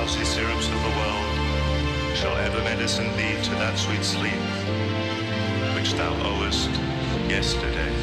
drowsy syrups of the world shall ever medicine thee to that sweet sleep which thou owest yesterday.